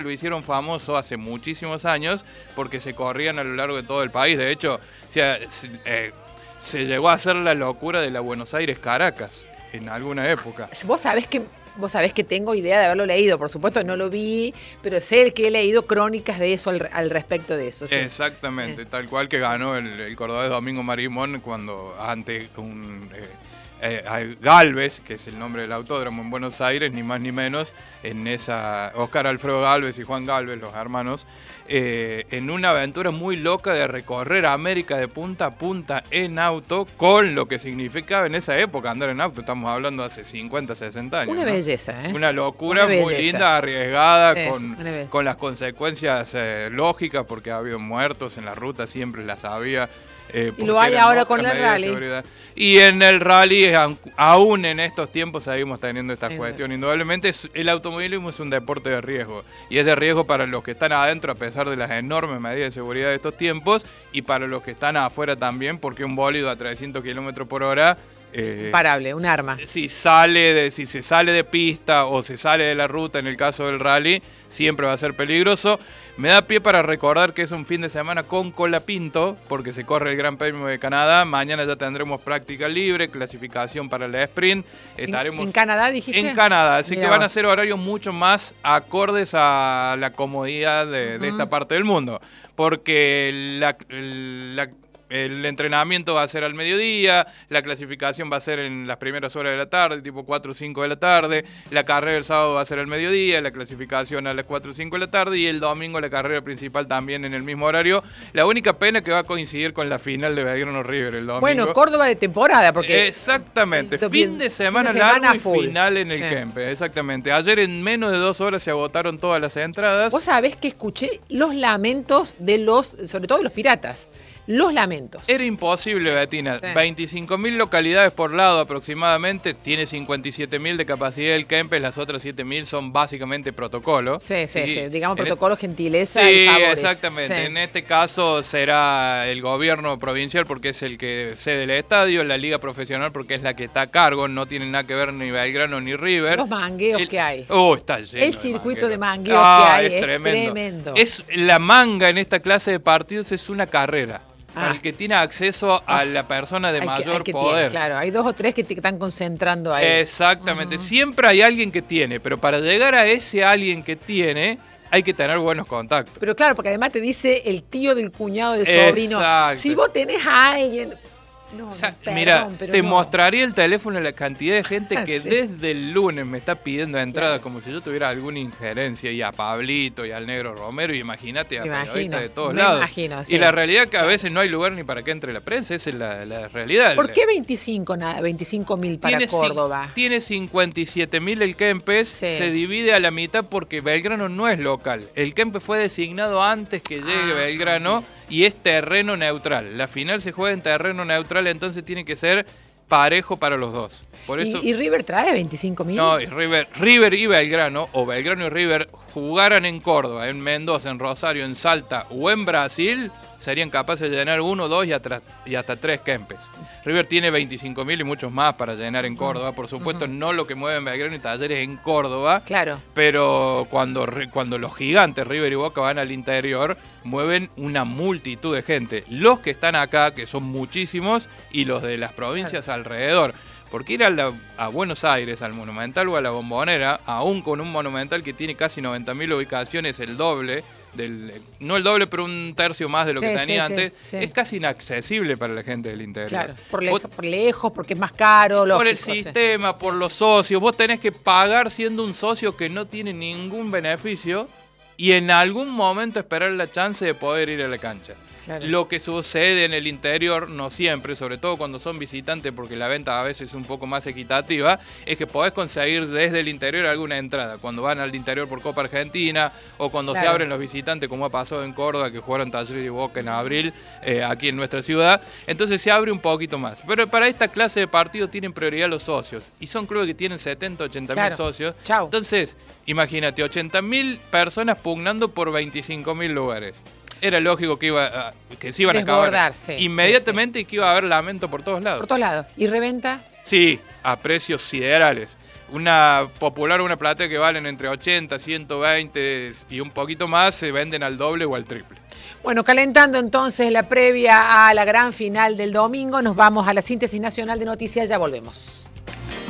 lo hicieron famoso hace muchísimos años porque se corrían a lo largo de todo el país. De hecho, se llegó a hacer la locura de la Buenos Aires-Caracas en alguna época. Vos sabés que tengo idea de haberlo leído, por supuesto no lo vi, pero sé que he leído crónicas de eso al respecto de eso. ¿Sí? Exactamente, tal cual que ganó el cordobés Domingo Marimón cuando ante Galvez, que es el nombre del autódromo en Buenos Aires, ni más ni menos, en esa Óscar Alfredo Galvez y Juan Galvez, los hermanos, en una aventura muy loca de recorrer América de punta a punta en auto, con lo que significaba en esa época andar en auto. Estamos hablando de hace 50, 60 años. Una ¿no? belleza, ¿eh? Una locura muy linda, arriesgada, con las consecuencias lógicas, porque ha habido muertos en la ruta, siempre las había. Y lo hay ahora con el rally. Y en el rally, aún en estos tiempos, seguimos teniendo esta cuestión. Indudablemente, el automovilismo es un deporte de riesgo. Y es de riesgo para los que están adentro, a pesar de las enormes medidas de seguridad de estos tiempos, y para los que están afuera también, porque un bólido a 300 km por hora... imparable, un arma. Si se sale de pista o se sale de la ruta, en el caso del rally, siempre va a ser peligroso. Me da pie para recordar que es un fin de semana con Colapinto, porque se corre el Gran Premio de Canadá. Mañana ya tendremos práctica libre, clasificación para la sprint. Estaremos ¿En Canadá dijiste? En Canadá, así Mirá que van a vos. ser horarios mucho más acordes a la comodidad de esta parte del mundo. Porque el entrenamiento va a ser al mediodía, la clasificación va a ser en las primeras horas de la tarde, tipo 4 o 5 de la tarde, la carrera el sábado va a ser al mediodía, la clasificación a las 4 o 5 de la tarde, y el domingo la carrera principal también en el mismo horario. La única pena es que va a coincidir con la final de Belgrano River el domingo. Bueno, Córdoba de temporada, porque... Exactamente, fin de semana largo y final en el Kempes, exactamente. Ayer en menos de 2 horas se agotaron todas las entradas. Vos sabés que escuché los lamentos sobre todo de los piratas. Los lamentos. Era imposible, Betina. Sí. 25.000 localidades por lado aproximadamente. Tiene 57.000 de capacidad el Kempes. Las otras 7.000 son básicamente protocolo. Sí. Digamos protocolo, gentileza y y favores. Exactamente. Sí. En este caso será el gobierno provincial porque es el que cede el estadio. La liga profesional porque es la que está a cargo. No tiene nada que ver ni Belgrano ni River. Los mangueos que hay. Está lleno. El circuito de mangueos que hay es tremendo. La manga en esta clase de partidos es una carrera. Para el que tiene acceso a la persona de mayor poder. Claro, hay 2 o 3 que te están concentrando ahí. Exactamente, siempre hay alguien que tiene, pero para llegar a ese alguien que tiene, hay que tener buenos contactos. Pero claro, porque además te dice el tío del cuñado del sobrino. Exacto. Si vos tenés a alguien... No, perdón, mira, pero te no. mostraría el teléfono de la cantidad de gente que Sí. desde el lunes me está pidiendo entrada, Claro. como si yo tuviera alguna injerencia, y a Pablito y al negro Romero, y imagínate a periodistas de todos lados. Imagino, sí. Y la realidad es que a veces no hay lugar ni para que entre la prensa, esa es la realidad. ¿Por qué 25.000 para Córdoba? Tiene 57.000 el Kempes, Sí. se divide a la mitad porque Belgrano no es local. El Kempes fue designado antes que llegue Belgrano y es terreno neutral. La final se juega en terreno neutral, entonces tiene que ser parejo para los dos. Por eso, ¿Y River trae 25.000? no, y River y Belgrano, o Belgrano y River, jugaran en Córdoba, en Mendoza, en Rosario, en Salta o en Brasil, serían capaces de llenar 1, 2 y hasta 3 Kempes. River tiene 25.000 y muchos más para llenar en Córdoba. Por supuesto, no lo que mueven Belgrano y Talleres en Córdoba. Claro. Pero cuando los gigantes River y Boca van al interior, mueven una multitud de gente. Los que están acá, que son muchísimos, y los de las provincias alrededor. Porque ir a Buenos Aires, al Monumental o a la Bombonera, aún con un Monumental que tiene casi 90.000 ubicaciones, el doble, no el doble, pero un tercio más de lo que tenía antes, es casi inaccesible para la gente del interior. Claro, por lejos, porque es más caro. Por el lógico, sistema, por los socios. Vos tenés que pagar siendo un socio que no tiene ningún beneficio y en algún momento esperar la chance de poder ir a la cancha. Claro. Lo que sucede en el interior, no siempre, sobre todo cuando son visitantes, porque la venta a veces es un poco más equitativa, es que podés conseguir desde el interior alguna entrada. Cuando van al interior por Copa Argentina o cuando se abren los visitantes, como ha pasado en Córdoba, que jugaron Talleres y Boca en abril, aquí en nuestra ciudad, entonces se abre un poquito más. Pero para esta clase de partidos tienen prioridad los socios, y son clubes que tienen 70, 80.000 socios. Chau. Entonces, imagínate, 80.000 personas pugnando por 25.000 lugares. Era lógico que se iban a acabar inmediatamente y que iba a haber lamento por todos lados. Por todos lados. ¿Y reventa? Sí, a precios siderales. una popular o una platea que valen entre 80, 120 y un poquito más se venden al doble o al triple. Bueno, calentando entonces la previa a la gran final del domingo, nos vamos a la síntesis nacional de noticias, ya volvemos.